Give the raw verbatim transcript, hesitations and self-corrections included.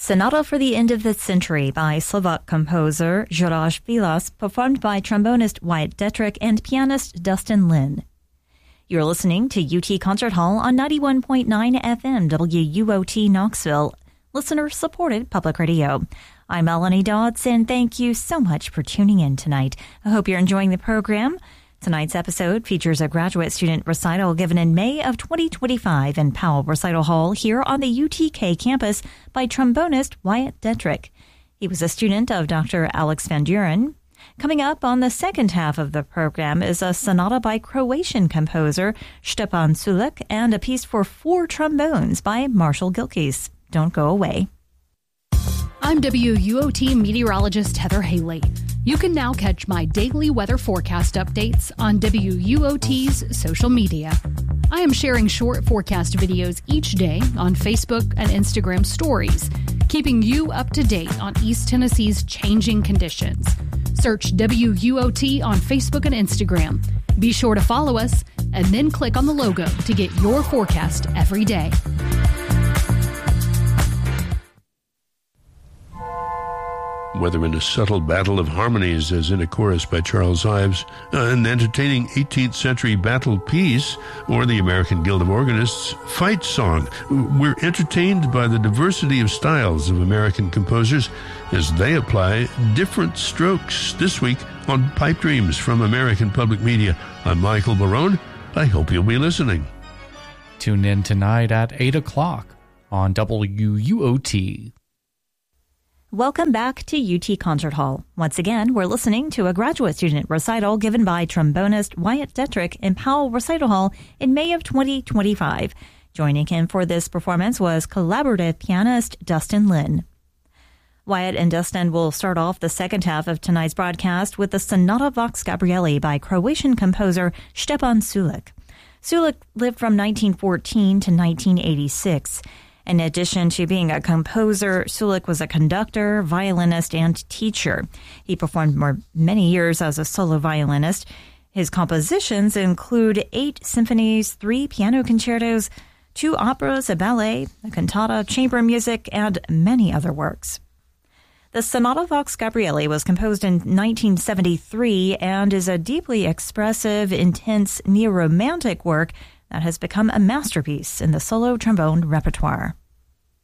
Sonata for the End of the Century by Slovak composer Juraj Vilas, performed by trombonist Wyatt Detrick and pianist Dustin Lin. You're listening to U T Concert Hall on ninety-one point nine F M W U O T Knoxville, listener-supported public radio. I'm Melanie Dodds, and thank you so much for tuning in tonight. I hope you're enjoying the program. Tonight's episode features a graduate student recital given in May of twenty twenty-five in Powell Recital Hall here on the U T K campus by trombonist Wyatt Detrick. He was a student of Doctor Alex Van Duren. Coming up on the second half of the program is a sonata by Croatian composer Stepan Sulik and a piece for four trombones by Marshall Gilkes. Don't go away. I'm W U O T meteorologist Heather Haley. You can now catch my daily weather forecast updates on W U O T's social media. I am sharing short forecast videos each day on Facebook and Instagram stories, keeping you up to date on East Tennessee's changing conditions. Search W U O T on Facebook and Instagram. Be sure to follow us and then click on the logo to get your forecast every day. Whether in a subtle battle of harmonies, as in a chorus by Charles Ives, uh, an entertaining eighteenth century battle piece, or the American Guild of Organists' fight song, we're entertained by the diversity of styles of American composers as they apply different strokes. This week on Pipe Dreams from American Public Media, I'm Michael Barone. I hope you'll be listening. Tune in tonight at eight o'clock on W U O T. Welcome back to U T Concert Hall. Once again, we're listening to a graduate student recital given by trombonist Wyatt Detrick in Powell Recital Hall in May of twenty twenty-five. Joining him for this performance was collaborative pianist Dustin Lin. Wyatt and Dustin will start off the second half of tonight's broadcast with the Sonata Vox Gabrieli by Croatian composer Stepan Sulik. Sulik lived from nineteen fourteen to nineteen eighty-six. In addition to being a composer, Sulik was a conductor, violinist, and teacher. He performed for many years as a solo violinist. His compositions include eight symphonies, three piano concertos, two operas, a ballet, a cantata, chamber music, and many other works. The Sonata Vox Gabrieli was composed in nineteen seventy-three and is a deeply expressive, intense, neo-romantic work that has become a masterpiece in the solo trombone repertoire.